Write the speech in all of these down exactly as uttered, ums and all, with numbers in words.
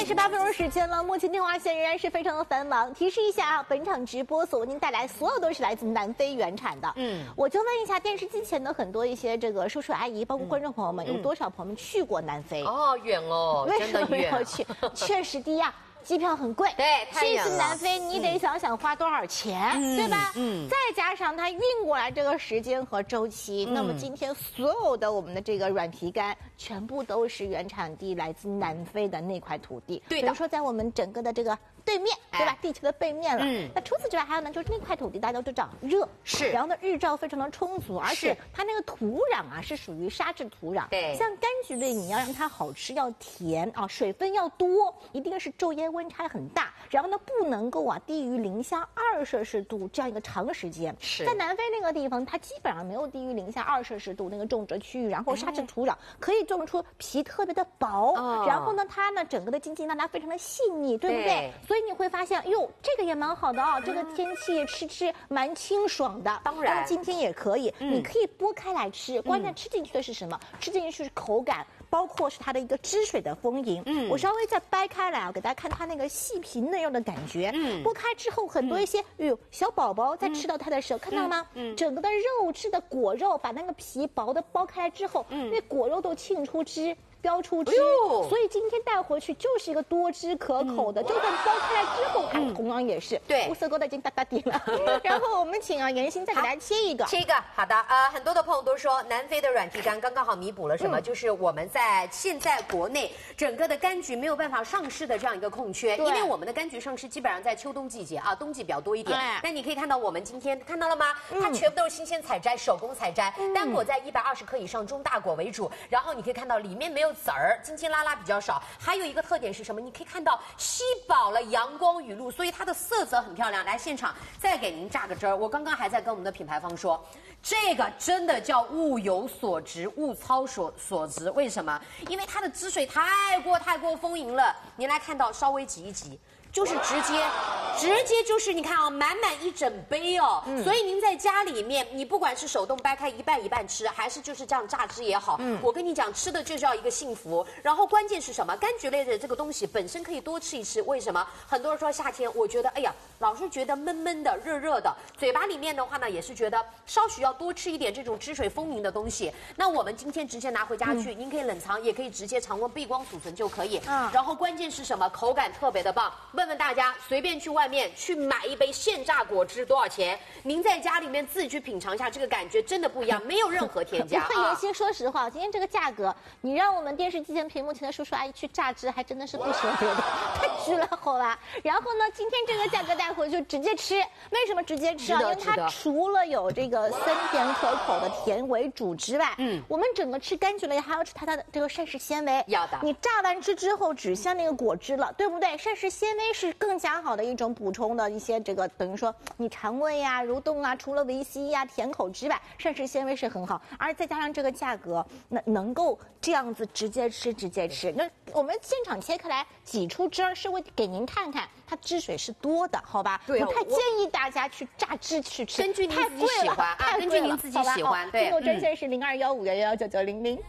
点十八分钟时间了，目前电话线仍然是非常的繁忙。提示一下啊，本场直播所为您带来所有都是来自南非原产的。嗯，我就问一下电视机前的很多一些这个叔叔阿姨，包括观众朋友们，有多少朋友们去过南非？ 哦，远哦， 为什么远要去？确实第一啊。机票很贵， 对， 去一次南非你得想想花多少钱，嗯、对吧？嗯，再加上它运过来这个时间和周期，嗯、那么今天所有的我们的这个软皮干全部都是原产地来自南非的那块土地， 对的， 比如说在我们整个的这个对面， 哎、 对吧？地球的背面了。嗯，那除此之外还有呢，就是那块土地大家都知道热， 是， 然后呢日照非常的充足，而且它那个土壤啊是属于沙质土壤， 对， 像柑橘类你要让它好吃要甜啊，水分要多，一定是昼夜温差很大。然后呢，不能够啊低于零下二摄氏度这样一个长时间。 是在南非那个地方，它基本上没有低于零下二摄氏度那个种植区域，然后沙质土壤、嗯、可以种出皮特别的薄，哦、然后呢，它呢整个的经济呢它非常的细腻，对不对？对，所以你会发现，哟，这个也蛮好的啊、哦，这个天气吃吃蛮清爽的。 当然， 今天也可以，嗯、你可以剥开来吃，关键吃进去的是什么？嗯、吃进去是口感。包括是它的一个汁水的丰盈，嗯，我稍微再掰开来啊，给大家看它那个细皮嫩肉的感觉，嗯，剥开之后很多一些，哎呦，小宝宝在吃到它的时候，看到吗？嗯，整个的肉质的果肉把那个皮薄的剥开来之后，嗯，那果肉都沁出汁。标出汁，哎、所以今天带回去就是一个多汁可口的。嗯、就算剥开来之后，它、嗯、同样也是。 对， 乌色哥的已经大大点了。然后我们请啊妍心再给大家切一个， 切一个。好的，呃，很多的朋友都说南非的软皮干刚刚好弥补了什么？嗯、就是我们在现在国内整个的柑橘没有办法上市的这样一个空缺，因为我们的柑橘上市基本上在秋冬季节啊，冬季比较多一点。那、嗯、你可以看到我们今天看到了吗？它全部都是新鲜采摘、手工采摘，嗯、单果在一百二十克以上，中大果为主。然后你可以看到里面没有籽儿，金金拉拉比较少。还有一个特点是什么？你可以看到吸饱了阳光雨露，所以它的色泽很漂亮。来，现场再给您榨个汁儿。我刚刚还在跟我们的品牌方说，这个真的叫物有所值，物超所所值。为什么？因为它的汁水太过太过丰盈了。您来看到，稍微挤一挤。就是直接，直接就是你看啊，满满一整杯哦。嗯、所以您在家里面，你不管是手动掰开一半一半吃，还是就是这样榨汁也好，嗯、我跟你讲，吃的就是要一个幸福。然后关键是什么？柑橘类的这个东西本身可以多吃一吃。为什么？很多人说夏天，我觉得哎呀，老是觉得闷闷的、热热的，嘴巴里面的话呢，也是觉得稍许要多吃一点这种汁水丰盈的东西。那我们今天直接拿回家去，嗯、您可以冷藏，也可以直接常温避光储存就可以。嗯、然后关键是什么？口感特别的棒。问问大家，随便去外面去买一杯现榨果汁多少钱？您在家里面自己去品尝一下，这个感觉真的不一样，没有任何添加。 那妍心，说实话，今天这个价格，你让我们电视机前屏幕前的叔叔阿姨去榨汁，还真的是不舍得的，太值了，好吧？然后呢，今天这个价格带回去就直接吃，为什么直接吃啊？因为它除了有这个酸甜可口的甜为主之外，嗯，我们整个吃柑橘类还要吃它的这个膳食纤维。 要的。 你榨完汁之后只剩那个果汁了，对不对？膳食纤维是更加好的一种补充的一些这个，等于说你肠胃呀、蠕动啊，除了维 C 呀、甜口之外，膳食纤维是很好，而再加上这个价格，那能够这样子直接吃直接吃。那我们现场切开来挤出汁儿，是会给您看看它汁水是多的，好吧？ 对， 不太建议大家去榨汁去吃， 根据您自己喜欢啊，根据您自己喜欢。对， 订购专线是零二幺五幺幺幺九九零零。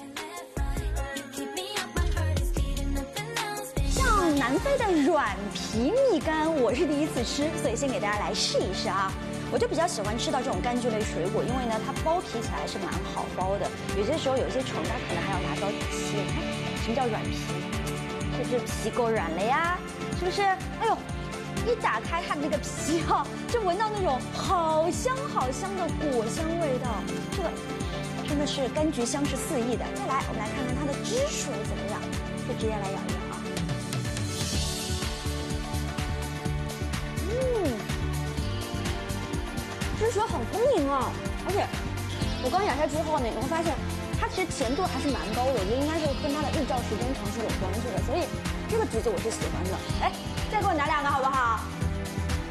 南非的软皮蜜柑，我是第一次吃，所以先给大家来试一试啊。我就比较喜欢吃到这种柑橘类水果，因为呢，它剥皮起来是蛮好剥的。有些时候有一些虫，它可能还要拿刀切。你看什么叫软皮？是不是皮够软了呀？是不是？哎呦，一打开它的那个皮哈、啊，就闻到那种好香好香的果香味道。这个真的是柑橘香是四溢的。再来，我们来看看它的汁水怎么样，就直接来咬一咬。汁水很丰盈啊，而且我刚咬下之后呢，你会发现它其实甜度还是蛮高的，我觉得应该是跟它的日照时间长是有关系的，所以这个橘子我是喜欢的。哎，再给我拿两个好不好？